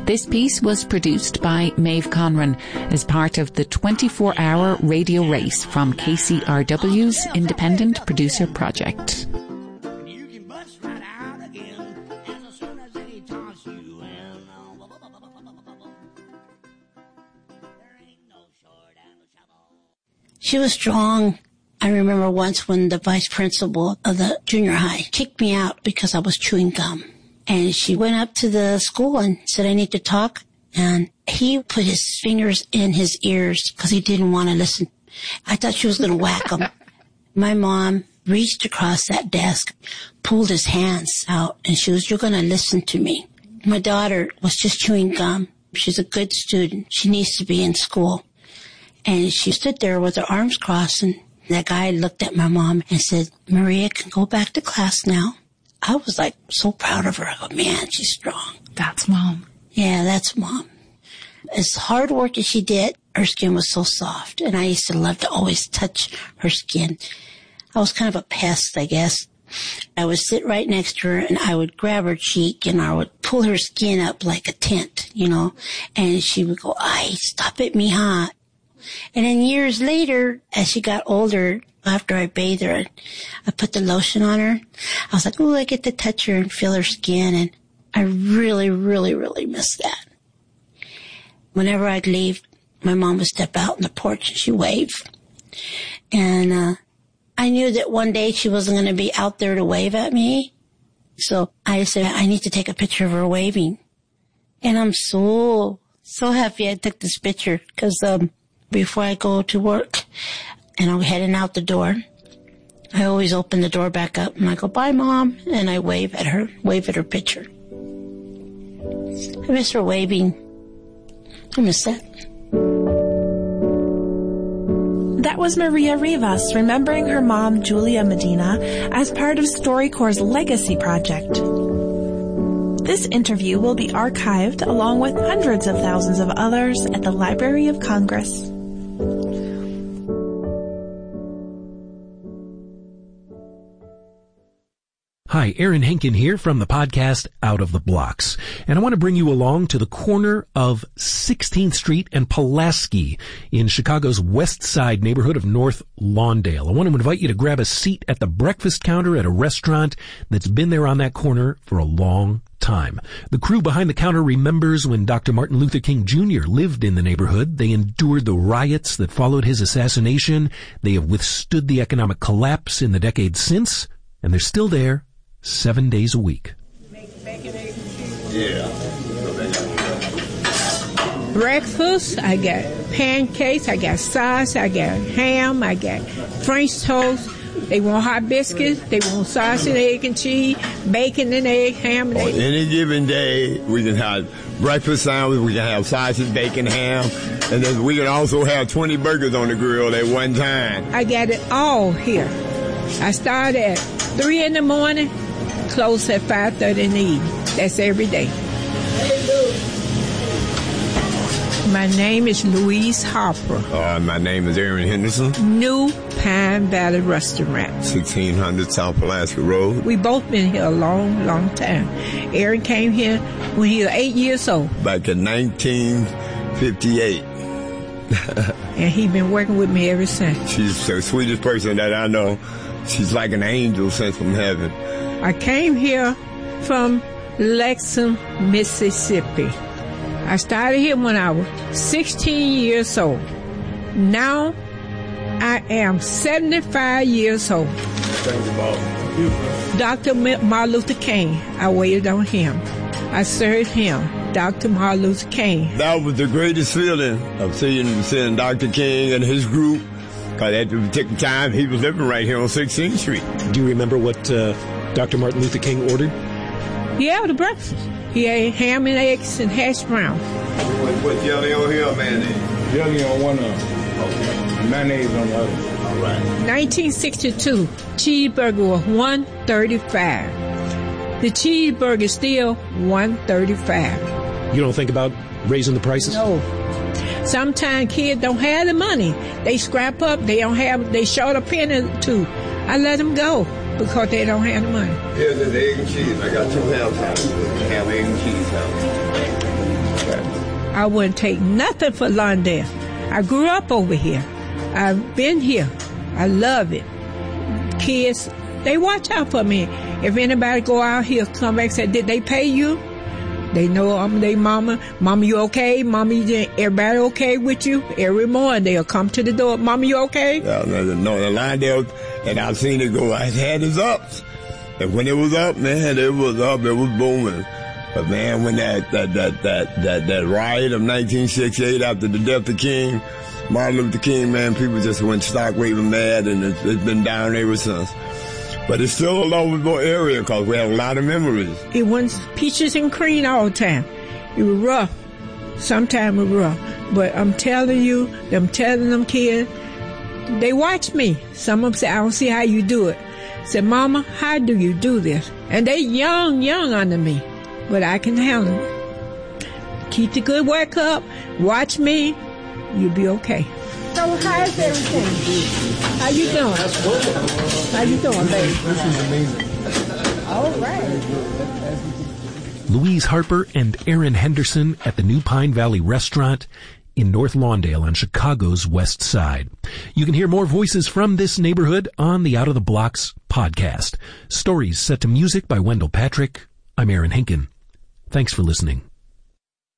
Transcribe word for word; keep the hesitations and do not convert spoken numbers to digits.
This piece was produced by Maeve Conran as part of the twenty-four hour radio race from K C R W's Independent Producer Project. She was strong. I remember once when the vice principal of the junior high kicked me out because I was chewing gum. And she went up to the school and said, I need to talk. And he put his fingers in his ears because he didn't want to listen. I thought she was going to whack him. My mom reached across that desk, pulled his hands out, and she was, you're going to listen to me. My daughter was just chewing gum. She's a good student. She needs to be in school. And she stood there with her arms crossed, and that guy looked at my mom and said, Maria can go back to class now. I was like so proud of her. I go, man, she's strong. That's mom. Yeah, that's mom. As hard work as she did, her skin was so soft. And I used to love to always touch her skin. I was kind of a pest, I guess. I would sit right next to her and I would grab her cheek and I would pull her skin up like a tent, you know. And she would go, ay, stop it, mija. And then years later, as she got older, after I bathed her, I put the lotion on her. I was like, oh, I get to touch her and feel her skin. And I really, really, really miss that. Whenever I'd leave, my mom would step out on the porch and she'd wave. And uh, I knew that one day she wasn't going to be out there to wave at me. So I said, I need to take a picture of her waving. And I'm so, so happy I took this picture because um, before I go to work and I'm heading out the door, I always open the door back up and I go, bye, Mom. And I wave at her, wave at her picture. I miss her waving. I miss that. That was Maria Rivas remembering her mom, Julia Medina, as part of StoryCorps' Legacy Project. This interview will be archived along with hundreds of thousands of others at the Library of Congress. Hi, Aaron Henkin here from the podcast Out of the Blocks. And I want to bring you along to the corner of sixteenth Street and Pulaski in Chicago's West Side neighborhood of North Lawndale. I want to invite you to grab a seat at the breakfast counter at a restaurant that's been there on that corner for a long time. The crew behind the counter remembers when Doctor Martin Luther King Junior lived in the neighborhood. They endured the riots that followed his assassination. They have withstood the economic collapse in the decades since, and they're still there. Seven days a week. Yeah. Breakfast, I got pancakes, I got sauce, I got ham, I got French toast. They want hot biscuits, they want sausage, egg, and cheese, bacon and egg, ham and egg. On any given day, we can have breakfast sandwich, we can have sausage, bacon, ham, and then we can also have twenty burgers on the grill at one time. I got it all here. I start at three in the morning, close at five thirty in the evening. That's every day. My name is Louise Harper. Uh, my name is Aaron Henderson. New Pine Valley Restaurant. sixteen hundred South Pulaski Road. We both been here a long, long time. Aaron came here when he was eight years old. Back in nineteen fifty-eight. And he been working with me ever since. She's the sweetest person that I know. She's like an angel sent from heaven. I came here from Lexington, Mississippi. I started here when I was sixteen years old. Now I am seventy-five years old. Doctor Martin Luther King, I waited on him. I served him, Doctor Martin Luther King. That was the greatest feeling of seeing, seeing Doctor King and his group. Because at the particular time, he was living right here on sixteenth Street. Do you remember what uh, Doctor Martin Luther King ordered? Yeah, the breakfast. He ate ham and eggs and hash brown. What, what jelly on here or mayonnaise? Jelly on one of them. Okay. Mayonnaise on the other. All right. nineteen sixty-two, cheeseburger was one thirty-five. The cheeseburger is still one thirty-five. You don't think about raising the prices? No. Sometimes kids don't have the money. They scrap up. They don't have, they short a penny or two. I let them go because they don't have the money. Here's the egg and cheese. I got two ham sandwiches. Ham, egg, and cheese sandwiches. I wouldn't take nothing for Lawndale. I grew up over here. I've been here. I love it. Kids, they watch out for me. If anybody go out here, come back and say, did they pay you? They know I'm their mama. Mama, you okay? Mama, you, everybody okay with you? Every morning they'll come to the door. Mama, you okay? Yeah, no, no, the Lawndale, and I've seen it go. I had its ups. And when it was up, man, it was up. It was booming. But man, when that that that that that, that riot of nineteen sixty-eight after the death of King, Martin Luther King, man, people just went stark raving mad, and it's, it's been down ever since. But it's still a lovable area because we have a lot of memories. It was peaches and cream all the time. It was rough. Sometimes it was rough. But I'm telling you, I'm telling them kids, they watch me. Some of them say, I don't see how you do it. I said, Mama, how do you do this? And they young, young under me. But I can handle it. Keep the good work up. Watch me. You'll be okay. So how's everything? How you doing? That's wonderful. How you doing, baby? This is amazing. All right. Louise Harper and Aaron Henderson at the New Pine Valley Restaurant in North Lawndale on Chicago's West Side. You can hear more voices from this neighborhood on the Out of the Blocks podcast. Stories set to music by Wendell Patrick. I'm Aaron Henkin. Thanks for listening.